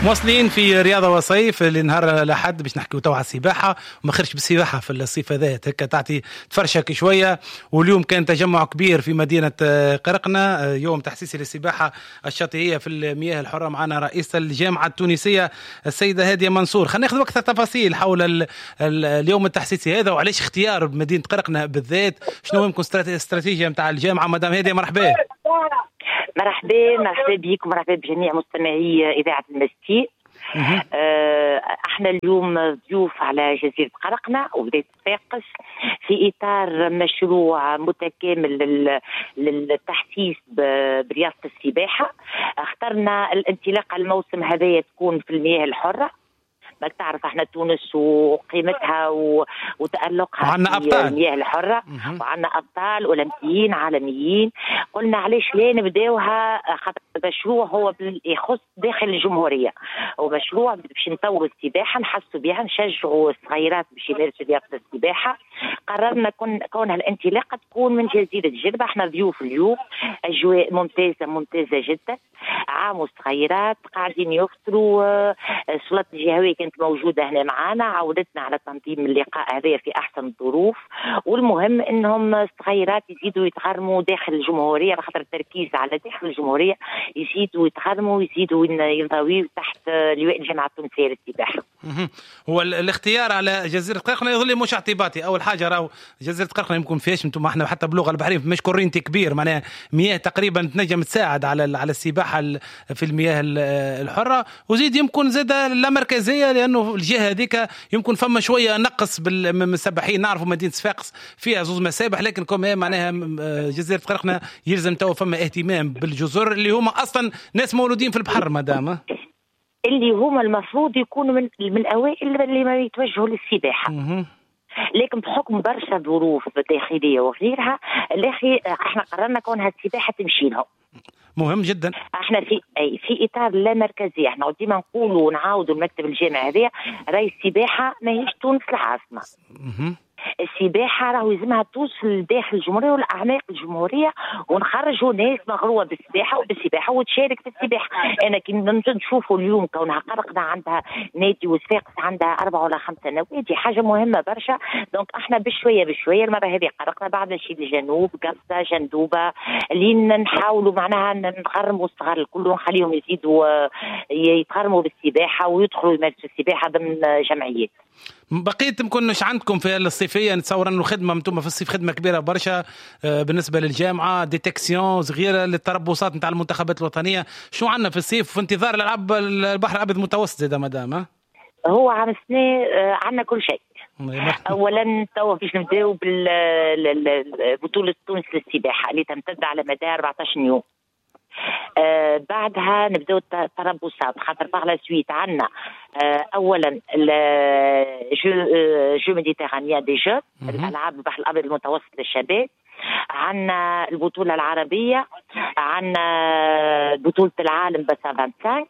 مواصلين في رياضة وصيف لنهار لحد باش نحكيو توا على السباحة وما خرجش بالسباحة في الصيف هذا هكا تعطي تفرشك شوية. واليوم كان تجمع كبير في مدينة قرقنة، يوم تحسيسي للسباحة الشاطئية في المياه الحرة. معنا رئيس الجامعة التونسية السيدة هادية منصور. خلينا ناخذ أكثر تفاصيل حول اليوم التحسيسي هذا وعلاش اختيار مدينة قرقنة بالذات. شنو يمكن استراتيجية متاع الجامعة؟ مدام هادية مرحبا. مرحبا بكم، مرحبا بجميع مستمعي إذاعة المسكي. احنا اليوم ضيوف على جزيرة قرقنة وبداية صفاقس في إطار مشروع متكامل للتحسيس برياضة السباحة. اخترنا الانطلاقة الموسم هذا تكون في المياه الحرة. ما تعرف احنا تونس وقيمتها وتألقها في المياه الحرة، وعندنا أبطال أولمبيين عالميين. قلنا علاش لا نبداوها، خاطر المشروع هو يخص داخل الجمهورية، ومشروع باش نطوروا السباحة، نحسوا بها، نشجعوا الصغيرات باش يمارسوا رياضة السباحة. قررنا كونها الانطلاقة تكون من جزيرة جربة. احنا ضيوف اليوم، أجواء ممتازة جدا، عاموا صغيرات قاعدين يفطروا. السلطة الجهوية كانت موجودة هنا معانا، عودتنا على تنظيم اللقاء هذا في أحسن الظروف. والمهم إنهم الصغيرات يزيدوا يتغرموا داخل الجمهورية، بخاطر التركيز على داخل الجمهورية، يزيدوا يتغرموا ويزيدوا ينضويوا تحت لواء الجامعة التونسية للسباحة. هو الاختيار على جزيرة قرقنة يظل مش اعتباطي. أول حاجة راهو جزيرة قرقنة يمكن فيش انتم احنا حتى باللغة البحرية مش كورينتي كبير، معناها مياه تقريبا تنجم تساعد على السباحة في المياه الحرة. وزيد يمكن زاد لا مركزية، لأنه الجهة هذيك يمكن فما شوية نقص من السباحين. نعرفوا مدينة صفاقس فيها زوز مسابح، لكن كما معناها جزيرة قرقنة يلزم تو فما اهتمام بالجزر اللي هما أصلا ناس مولودين في البحر، مدام اللي هما المفروض يكونوا من الأوائل اللي ما يتوجهوا للسباحة. لكن بحكم برشا ظروف داخلية وغيرها، احنا قررنا كونها السباحة تمشي لهم. مهم جدا. احنا في اطار لا مركزي. احنا ديما نقولوا ونعاودوا المكتب الجامعي هذا، راهي السباحه ماهيش تونس العاصمه. السباحه راهو لازمها توصل داخل الجمهوريه والاعماق الجمهوريه، ونخرجوا ناس مغروه بالسباحه وتشارك في السباحه. انا كي نشوفوا اليوم كونها قرقنة عندها نادي وصفاقس عندها 4 ولا 5 نوادي، حاجه مهمه برشا. دونك احنا بشويه المره هذه قرقنة، بعد نمشي للجنوب، قصه، جندوبه، اللي نحاولوا معناها نغرموا الصغار الكل ونخليهم يزيدوا يتغرموا بالسباحه ويدخلوا يمارسوا السباحه ضمن جمعيات. بقيت مكنش عندكم في الصيفيه؟ نتصور انه خدمه انتم في الصيف خدمه كبيره برشا بالنسبه للجامعه، ديتكسيون صغيره للتربصات نتاع المنتخبات الوطنيه. شو عندنا في الصيف في انتظار الالعاب البحر الابيض المتوسط زي مدام؟ هو عام السنه عندنا كل شيء. اولا تو باش نبداو ببطوله تونس للسباحه اللي تمتد على مدار 14 يوم. بعدها نبداو التربصات، خاطر باغ سويت عندنا اولا جو ميديتيرانيان دي جو، الالعاب البحر الابيض المتوسط للشباب. عندنا البطوله العربيه، عندنا بطوله العالم بس 25.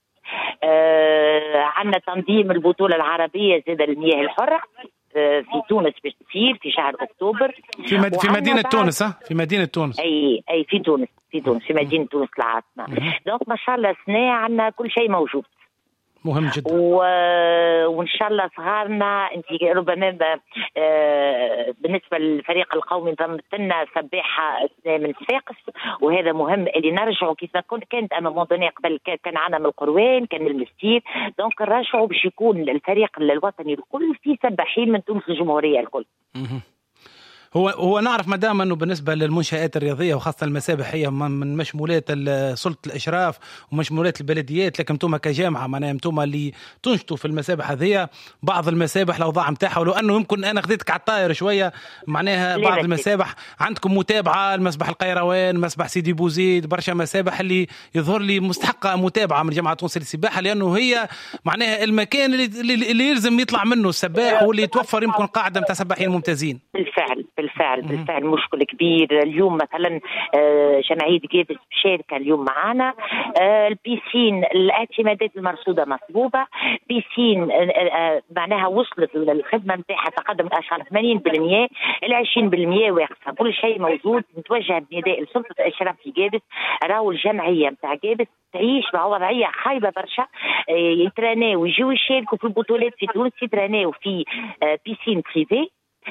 عندنا تنظيم البطوله العربيه زاد المياه الحره في تونس باش تصير في شهر اكتوبر في مدينه تونس. في مدينه تونس. اي في تونس في مدينه تونس العاصمه. دونك ما شاء الله السنه عندنا كل شيء موجود. مهم جدا. وان شاء الله صغارنا انت ربما بالنسبه للفريق القومي ضمت لنا سباحه من صفاقس، وهذا مهم اللي نرجعوا كيف ما كانت امام قبل. كان عندنا من القروان، كان من المستير، دونك نرجعوا باش يكون الفريق الوطني الكل فيه سباحين من تونس الجمهوريه الكل. هو نعرف مدام انه بالنسبه للمنشآت الرياضيه وخاصه المسابح هي من مشمولات سلطه الاشراف ومشمولات البلديات، لكن انتم كجامعه معناها انتم اللي تنشطوا في المسابح هذه. بعض المسابح الاوضاع نتاعها، ولو انه يمكن انا خذيتك على الطاير شويه، معناها بعض المسابح عندكم متابعه، المسبح القيروان، مسبح سيدي بوزيد، برشا مسابح اللي يظهر لي مستحقه متابعه من جامعه تونس للسباحه، لانه هي معناها المكان اللي يلزم يطلع منه السباح واللي يتوفر يمكن قاعده نتاع سباحين ممتازين. بالفعل بالفعل مشكل كبير اليوم. مثلا جمعية جيبس مشاركة اليوم معنا. البيسين الاعتمادات المرصودة مطلوبة. بيسين معناها وصلت الخدمة نتاعها تقدم الأشغال 80%، ال 20% واقفة. كل شيء موجود. نتوجه بنداء لسلطة الإشراف في جيبس، راهو الجمعية نتاع جيبس تعيش مع وضعية خايبة برشا. يتراناو يجيو يشاركوا في البطولات في تونس، يتراناو في بيسين بريفي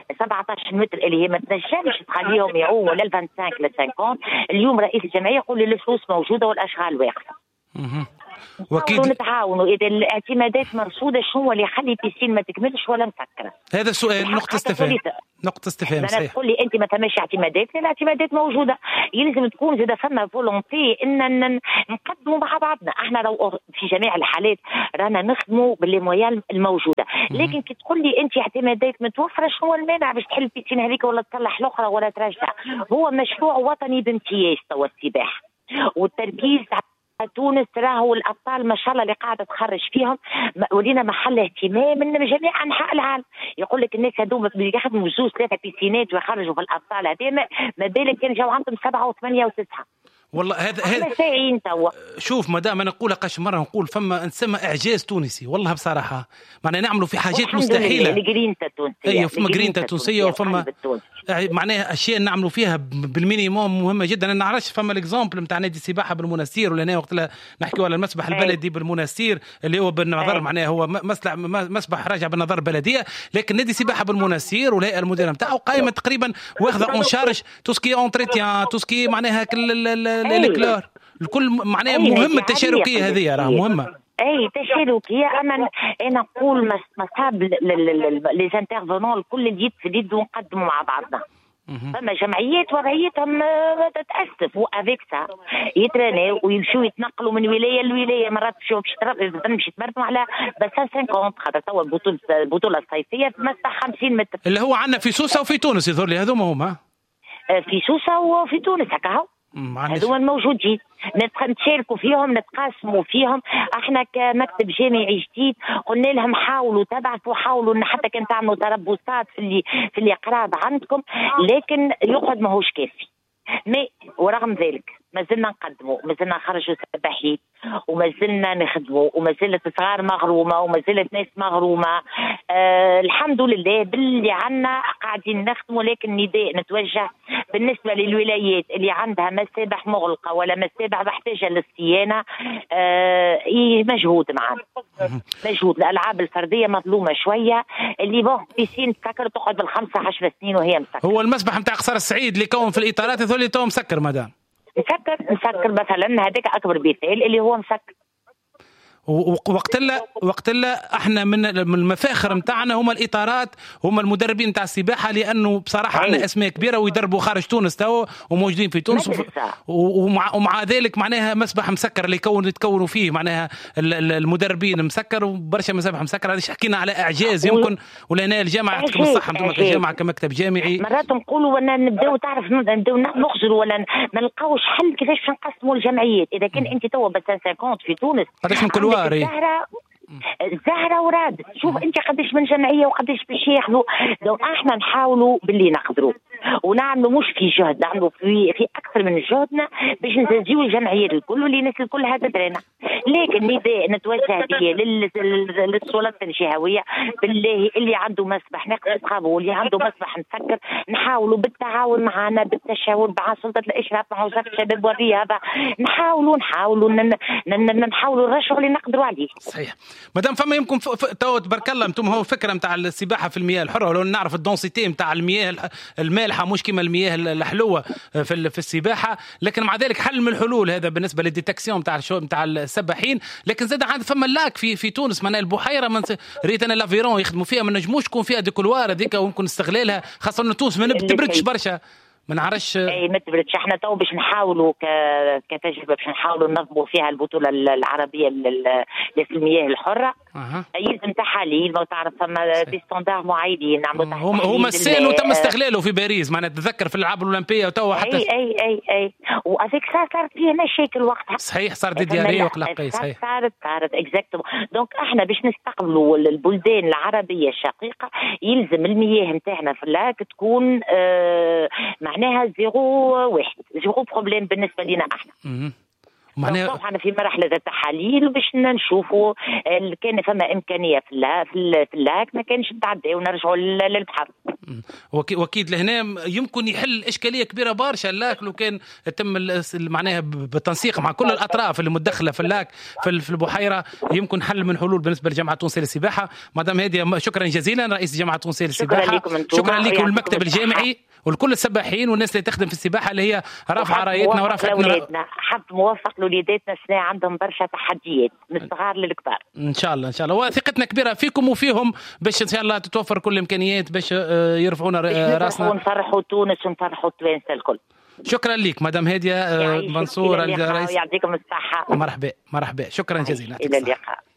17 متر اللي هي ما تنجمش تخليهم يعوموا ل 25 ل 50. اليوم رئيس الجمعيه يقول لي الفلوس موجوده والاشغال واقفه. واكيد نتعاونوا. اذا الاعتمادات مرصوده شنو اللي يخلي بيسين ما تكملش ولا مسكره؟ هذا السؤال نقطه استفهام صحيح. تقول لي انت ما ثماش اعتمادات. الاعتمادات موجوده، يلزم تكون زاد فما فولونتي ان نقدموا مع بعضنا. احنا لو في جميع الحالات رانا نخدموا بالمويال الموجوده، لكن كي تقول لي انت اعتمادات متوفره شنو المانع باش تحل البيسين هذيك ولا تصلح الاخرى ولا ترجع؟ هو مشروع وطني بامتياز توا السباحه، والتركيز تونس راهو الابطال ما شاء الله اللي قاعده تخرج فيهم ولينا محل اهتمام من جميع انحاء العالم. يقول لك الناس هذوما يخدموا زوج 3 بيسينات ويخرجوا في الابطال هذوما، ما بالك كان جاو عندهم 7 و8 و9. والله هذا ساعين توا. شوف مدام انا نقولها قش مره نقول فما نسمى اعجاز تونسي والله بصراحه. معناها نعملوا في حاجات مستحيله. الجرينتا التونسيه. ايوه فما جرينتا تونسيه وفما معناها اشياء نعملوا فيها بالمينيموم مهمه جدا. انا نعرفش فما الاكزامبل نتاع نادي السباحه بالمنستير، ولا وقت نحكيوا على المسبح البلدي بالمنستير اللي هو بالنظر معناها هو مسبح راجع بالنظر بلديه، لكن نادي السباحه بالمنستير والهيئه المديره نتاعو قائمه تقريبا واخذه اون شارج توسكي اونتريتيان توسكي معناها الكلار الكل معناها مهمه التشاركيه هذه راه مهمه. اي تشاركيه. انا نقول مصاب لي انترفونون الكل اليد في اليد ونقدموا مع بعضنا. فما جمعيات وضعيتهم تتاسف وافيك سا يتراناو ويمشوا يتنقلوا من ولايه لولايه. مرات تمشي تمرنوا على بسان 50 خاطر توا البطوله الصيفيه في مساحه 50 متر اللي هو عندنا في سوسه وفي تونس. يظهر لي هذوما هما في سوسه وفي تونس هكا هو هذوما الموجودين. نتشاركوا فيهم نتقاسموا فيهم. احنا كمكتب جامعي جديد قلنا لهم حاولوا تبعثوا، حاولوا ان حتى كان تعملوا تربصات في اللي قراب عندكم، لكن يقعد ماهوش كافي. ورغم ذلك ما زلنا نقدموا، ما زلنا نخرجوا سباحين، وما زلنا نخدموا، وما زلت صغار مغرومه، وما زلت ناس مغرومه. الحمد لله باللي عنا قاعدين نخدموا. لكن نداء نتوجه بالنسبه للولايات اللي عندها مسابح مغلقه ولا مسابح محتاجه للصيانه، مجهود معنا مجهود. الالعاب الفرديه مظلومه شويه، اللي بيسين تسكر تقعد بالخمسه 10 سنين وهي مسكره. هو المسبح نتاع قصر السعيد اللي كون في الاطارات يقول لي تو مسكر مدام. مسكر مثلا هذاك اكبر مثال اللي هو مسكر. وقت لا احنا من المفاخر نتاعنا هما الاطارات، هما المدربين نتاع السباحه، لانه بصراحه عندنا اسماء كبيره ويدربوا خارج تونس تو وموجودين في تونس ومع ذلك معناها مسبح مسكر اللي يتكونوا فيه معناها المدربين مسكر وبرشا مسابح مسكر. هذه حكينا على اعجاز يمكن ولنا الجامعه يعطيكم الصحه انتم كجامعه كمكتب جامعي. مرات نقولوا ولا نبداو تعرف نبداو نخزروا ولا ما نلقاوش حل كيفاش نقسموا الجمعيات. اذا كان انت تو بس 50 في تونس قداش من كل زهرة وراد، شوف انت قديش من جمعيه وقديش باش ياخذوا. لو احنا نحاولوا باللي نقدروا ونعملوا مش في جهد، نعملوا في اكثر من جهدنا باش نزيدوا الجمعيات الكل واللي الناس الكل هذا درينا. لكن نداء نتوجه به للسلطات الجهويه بالله اللي عنده مسبح ناقص قابو، اللي عنده مسبح نسكر، نحاولوا بالتعاون معنا بالتشاور مع سلطه الاشراف مع وزاره الشباب والرياضه، نحاولوا نرشحوا اللي نقدروا عليه. صحيح مدام. فما يمكن تو تبارك الله انتم هو فكره نتاع السباحه في المياه الحره، ولو نعرف الدونسيتي نتاع المياه المالحه مش كما المياه الحلوه في السباحه، لكن مع ذلك حل من الحلول هذا بالنسبه للديتكسيون نتاع السباحين. لكن زاد عاد فما اللاك في تونس معناها البحيره ريت انا لافيرون يخدموا فيها، ما نجموش يكون فيها ديكولوار هذيك ويمكن استغلالها، خاصه ان تونس ما تبردش برشا ما نعرفش. اي ما تبردش. احنا تو باش نحاولوا كتجربه باش نحاولوا ننظموا فيها البطوله العربيه في المياه الحره. يلزم تحاليل، ما تعرف فما دي ستاندار معينين نعملوا تحاليل. هما السين وتم استغلاله في باريس، معناتها تتذكر في الالعاب الاولمبيه وتوا حتى اي وافيك سا صارت فيه مشاكل وقتها. صحيح، صار دياريه وقلق. صحيح، صارت اكزاكتومون. دونك احنا باش نستقبلوا البلدان العربيه الشقيقه يلزم المياه نتاعنا في اللاك تكون معناها 0 بروبليم بالنسبه لنا احنا. معناها احنا في مرحله التحاليل باش نشوفوا كان فما امكانيه في اللاك ما كانش نتعداو ونرجعوا للبحر. واكيد لهنا يمكن يحل اشكاليه كبيره برشا اللاك لو كان يتم معناها بالتنسيق مع كل الاطراف اللي متدخله في اللاك في البحيره، يمكن حل من حلول بالنسبه للجامعه التونسيه للسباحه. مدام هاديه شكرا جزيلا رئيس الجامعه التونسيه للسباحه. شكرا لكم والمكتب الجامعي ولكل السباحين والناس اللي تخدم في السباحه اللي هي رافعه رايتنا ورافعتنا. حب موفق لوليداتنا، السنه عندهم برشا تحديات من الصغار للكبار. ان شاء الله وثقتنا كبيره فيكم وفيهم باش ان شاء الله تتوفر كل الامكانيات باش يرفعونا راسنا ونفرحوا تونس ونفرحوا التوانسه الكل. شكرا لك مدام هاديه منصور الرئيس، يعطيكم الصحه. مرحبا شكرا جزيلا. الى اللقاء.